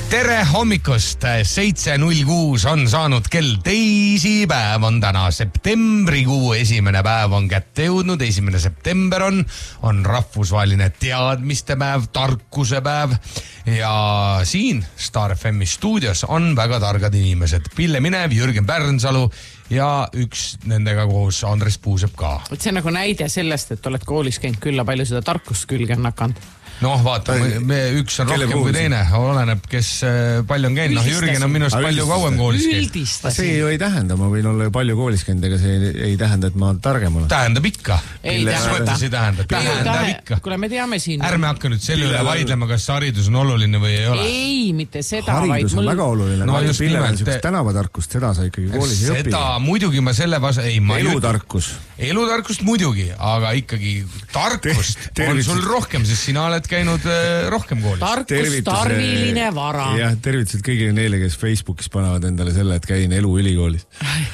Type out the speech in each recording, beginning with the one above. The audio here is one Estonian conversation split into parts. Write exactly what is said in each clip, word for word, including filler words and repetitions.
Tere hommikust, seitse null kuus on saanud kell, teisipäev on täna, septembrikuu esimene päev on kätte jõudnud, esimene september on, on rahvusvaheline teadmiste päev, tarkuse päev ja siin Star F M stuudios on väga targad inimesed, Pille Minev, Jürgen Pärnsalu ja üks nendega koos Andres Puusep ka. See on nagu näide sellest, et oled koolis käinud külla, palju seda tarkust külge on hakanud. Noh, vaata, me üks on rohkem kui teine, oleneb, kes palju on käinud. Noh, Jürgen on minust palju kauem koolis käinud. See ju ei tähenda, ma võin olla palju koolis käinud, ega see ei tähenda, et ma targem olen. Tähendab ikka. Ei tähenda. Ei tähenda. Tähendab ikka. Kuule, me teame siin. Ärme hakka nüüd selle üle vaidlema, kas haridus on oluline või ei ole. Ei, mitte seda. Haridus on väga oluline. No just nimelt. Tänavatarkust, seda sa ikkagi koolis ei õpi. Seda muidugi ma selle vasa... Elutarkus. Elutarkust muidugi, aga ikkagi tarkust on sul rohkem, sest sina oled käinud rohkem koolis. Tarkus, tarviline vara. Jah, tervitused kõigile neile, kes Facebookis panevad endale selle, et käin elu ülikoolis.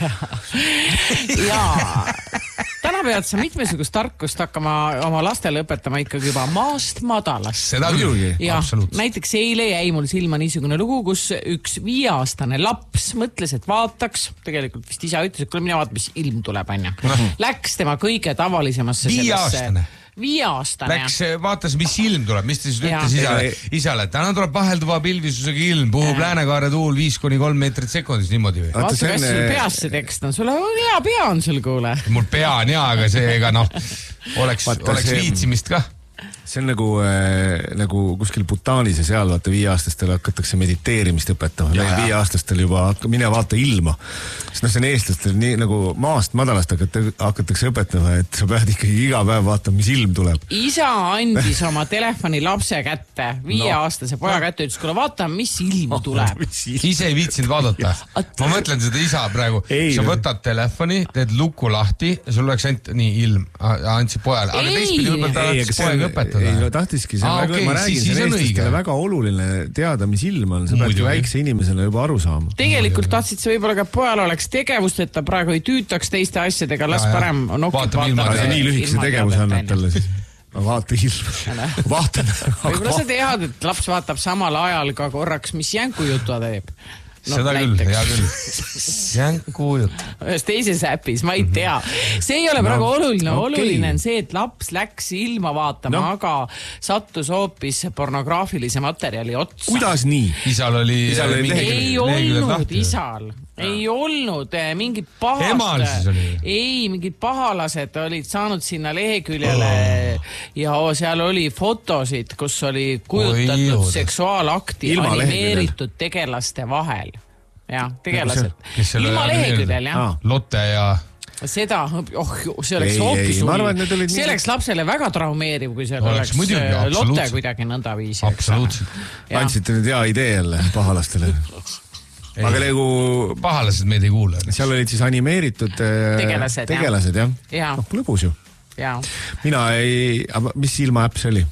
Jaa. Täna pead sa mitmesugust tarkust hakkama oma lastele õpetama ikkagi juba maast madalast. Seda küll, absoluutselt. Näiteks eile jäi mul silma niisugune lugu, kus üks viieaastane laps mõtles, et vaataks, tegelikult vist isa ütles, et kuule mina vaata, mis ilm tuleb, anja. Läks tema kõige tavalisemasse viieaastane. Viieaastane. Läks, vaatas, mis ilm tuleb, mis ta siis ütles isale, isale, et täna tuleb vahelduva pilvisusega ilm, puhub läänekaare tuul viis kuni kolm meetrit sekundis, niimoodi või? Vaata, kas sul peas see tekst on, sul on hea pea on sul, kuule. Mul pea on hea, aga see ega noh, oleks, oleks viitsimist ka. See on nagu, äh, nagu kuskil Bhutanis ja seal vaata viieaastastel hakatakse mediteerimist õpetama. Meil viieaastastel juba mine vaata ilma. Sest noh, see on eestlastel nii nagu maast madalast hakatakse õpetama, et sa pead ikkagi iga päev vaatama, mis ilm tuleb. Isa andis oma telefoni lapse kätte, viieaastase poja kätte, ütles, kuule vaata, mis ilm tuleb. Ise ei viitsinud vaadata. Ma mõtlen seda isa praegu. Sa võtad telefoni, teed luku lahti ja sul oleks ainult nii ilm. Andsid pojale. Aga teistpidi võib-olla ta oleks poega õpetada. Ei, no tahtiski, see ah, väga, okay, ma räägin, see on eestlastele väga oluline teada, mis ilm on, sa pead ju väikse inimesele juba aru saama. Tegelikult tahtsid sa võib-olla ka pojal oleks tegevust, et ta praegu ei tüütaks teiste asjadega, las parem nokid vaata. See nii lühikese tegevuse annab talle siis. Vaata ilm. Vaatan. Võib-olla sa tead, et laps vaatab samal ajal ka korraks, mis jänku jutu teeb. No, seda küll, hea küll. Jänku jutt. Ühes teises äpis, ma ei tea. See ei ole no, praegu oluline. Okay. Oluline on see, et laps läks ilma vaatama, no. Aga sattus hoopis pornograafilise materjali otsa. Kuidas nii? Isal oli... Isal oli ei olnud isal. Ja. Ei olnud mingid pahast. Ei, mingid pahalased olid saanud sinna leheküljele oh. Ja seal oli fotosid, kus oli kujutatud Oi, seksuaalakti ilma animeeritud tegelaste vahel. Ja, tegelased. Ilma leheküljel, jah. Ah, Lotte ja... Seda, oh, see oleks hoopis uli. See oleks lapsele väga traumeeriv, kui see oleks, oleks muidugi, Lotte kuidagi nõnda viisi. Absoluutselt. Andsite nüüd hea idee jälle pahalastele. Ei, aga nagu... Pahalased meid ei kuule. Seal olid siis animeeritud tegelased, tegelased jah. Ja. No, lõbus ju. Ja. Mina ei... Mis ilma äpp see oli?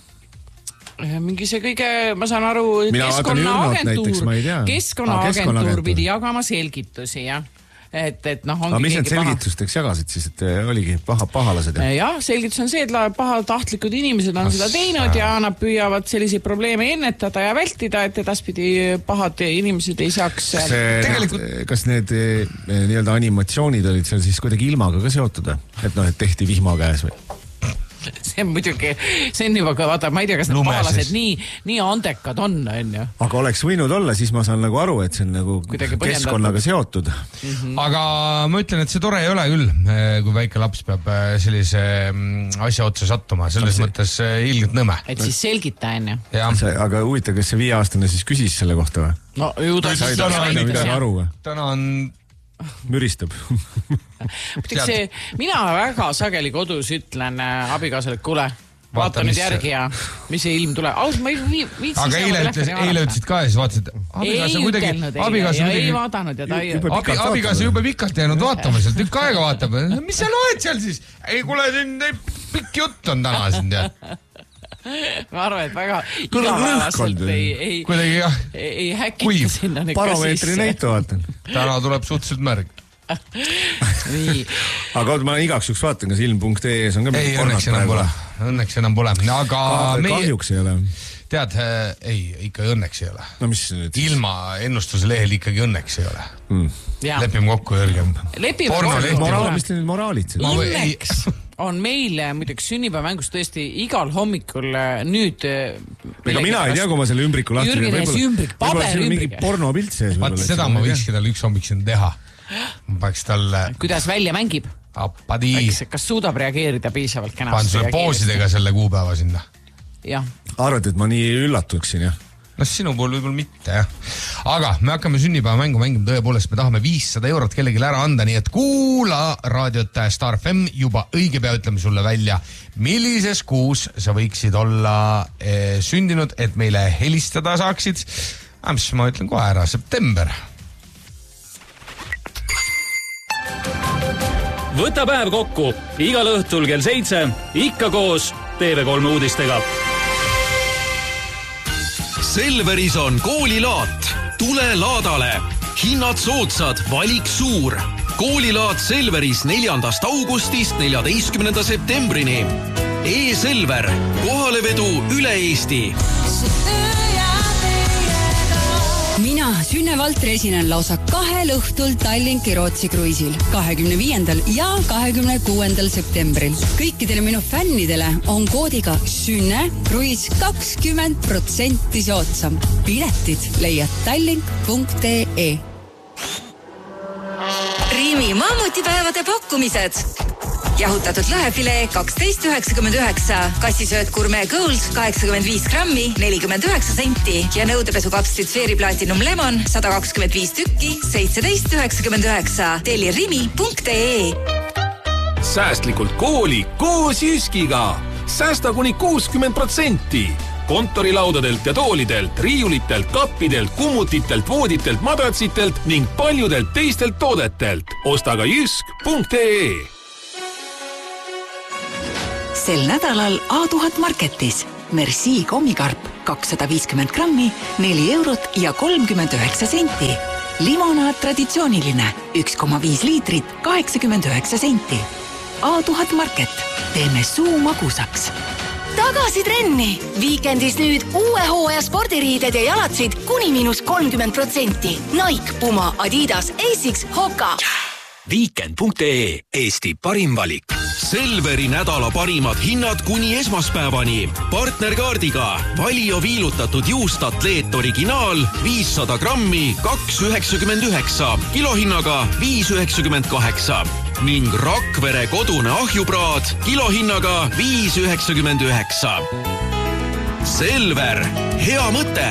Mingi see kõige, ma saan aru, keskkonnaagentuur, keskkonnaagentuur pidi jagama selgitusi, jah. Et, et noh, ongi aga mis need selgitusteks jagasid siis, et oligi paha, pahalased? Jah, selgitus on see, et pahatahtlikud inimesed on As... seda teinud ja nad püüavad selliseid probleeme ennetada ja vältida, et edaspidi pahad inimesed ei saaks... Kas, tegelikult... kas need nii-öelda animatsioonid olid seal siis kuidagi ilmaga ka seotud? Et noh, et tehti vihma käes või? See on muidugi, see on juba, vaata, ma ei tea, kas need pahalased nii, nii andekad on, on ju. Aga oleks võinud olla, siis ma saan nagu aru, et see on nagu keskkonnaga seotud. Mm-hmm. Aga ma ütlen, et see tore ei ole küll, kui väike laps peab sellise asja otsa sattuma, selles see... mõttes ilgelt nõme. Et siis selgita, on ju. Aga huvita, kas see viieaastane siis küsis selle kohta või? No ju ta siis täna on... müristab. See, mina väga sageli kodus ütlen äh, abikaasale, et kuule, vaata, vaata nüüd järgi ja mis see ilm tuleb. Aus, ma ei viitsi aga eile, ütles, eile ütlesid ka ja siis vaatasid, abikaasa kuidagi... Abikaasa ei vaadanud ja ta ei... Abi, abikaasa jube pikalt jäänud vaatama seal, tükk aega vaatab. Mis sa loed seal siis? Ei, kuule, siin pikk jutt on täna siin, tead. Ma arvan, et väga igapäevaselt ei, ei, kuidagi, jah, ei, ei häkita sinna nüüd baromeetri näitu vaatan. Täna tuleb suhteliselt märg. Nii. Aga ma igaks juks vaatan, kas ilm punkt ee es on ka ei, õnneks enam pole. Õnneks enam pole. Aga meie... kahjuks ei ole. tead, ei, ikka õnneks ei ole. No mis nüüd? Ilma ennustuse lehel ikkagi õnneks ei ole. Mm. Lepime kokku, Jürgen. Lepime kokku. Moraal, mis te nüüd moraalid? Õnneks on meil muideks sünnipäevamängus tõesti igal hommikul nüüd... Ega mina ei tea, kui ma selle ümbriku lahti... Jürgen ees ümbrik, paber ümbrik. Pornopilt sees. Vaat seda ma võikski tal üks hommik siin teha. Ma paeks talle... Kuidas välja mängib? Appadi. Kas suudab reageerida piisavalt kenasti? Pahan sulle poosidega selle kuupäeva sinna. Jah. Arvad, et ma nii üllatuksin, jah? No sinu pool võib-olla mitte, jah. Aga me hakkame sünnipäeva mängu mängima tõepoolest, me tahame viissada eurot kellegile ära anda, nii et kuula raadiot Star F M juba õige pea ütleme sulle välja, millises kuus sa võiksid olla eh, sündinud, et meile helistada saaksid. Ah, mis ma ütlen kohe ära, september. Võta päev kokku, igal õhtul kell seitse, ikka koos T V kolm uudistega. Selveris on koolilaat. Tule laadale. Hinnad soodsad, valik suur. Koolilaat Selveris neljandast augustist neljateistkümnenda septembrini. E-Selver. Kohalevedu üle Eesti. Mina, Sünne Valtri esinen lausa kahel õhtul Tallinki Rootsi kruiisil kahekümne viiendal ja kahekümne kuuendal septembril. Kõikidele minu fännidele on koodiga Sünne kruiis kakskümmend protsenti soodsam. Piletid leiad tallink punkt ee. Riimi mammutipäevade pakkumised. Jahutatud lõhefilee kaksteist üheksakümmend üheksa, kassisööt Gourmet Gold kaheksakümmend viis grammi, nelikümmend üheksa senti ja nõudepesukapslid Sferi Platinum Lemon sada kakskümmend viis tükki, seitseteist üheksakümmend üheksa. Telli rimi punkt ee. Säästlikult kooli koos Jyskiga. Säästa kuni kuuskümmend protsenti. Kontorilaudadelt ja toolidelt, riiulitelt, kappidelt, kummutitelt, vooditelt, madratsitelt ning paljudelt teistelt toodetelt. Osta ka jysk punkt ee. Sel nädalal A tuhat Marketis. Merci kommikarp kakssada viiskümmend grammi, neli eurot ja kolmkümmend üheksa senti. Limonaad traditsiooniline, üks koma viis liitrit, kaheksakümmend üheksa senti. A tuhat Market. Teeme suu magusaks. Tagasi trenni! Viikendis nüüd uue hooaja spordiriided ja jalatsid kuni miinus kolmkümmend protsenti. Nike, Puma, Adidas, Asics, Hoka. Weekend punkt ee. Eesti parim valik. Selveri nädala parimad hinnad kuni esmaspäevani. Partnerkaardiga Valio viilutatud juust Atleet originaal viissada grammi, kaks üheksakümmend üheksa, kilohinnaga viis üheksakümmend kaheksa. Ning Rakvere kodune ahjupraad kilohinnaga viis üheksakümmend üheksa. Selver, hea mõte!